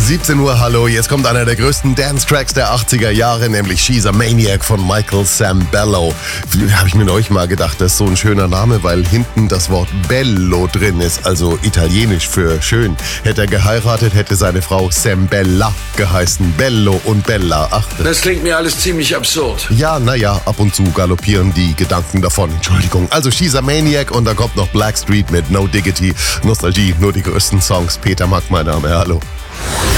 17 Uhr, hallo. Jetzt kommt einer der größten Dance-Tracks der 80er Jahre, nämlich She's a Maniac von Michael Sambello. Habe ich mir neulich mal gedacht, das ist so ein schöner Name, weil hinten das Wort Bello drin ist, also italienisch für schön. Hätte er geheiratet, hätte seine Frau Sambella geheißen. Bello und Bella. Ach, das klingt mir alles ziemlich absurd. Ja, naja, ab und zu galoppieren die Gedanken davon. Entschuldigung. Also She's a Maniac und dann kommt noch Blackstreet mit No Diggity. Nostalgie, nur die größten Songs. Peter Mack, mein Name. Hallo.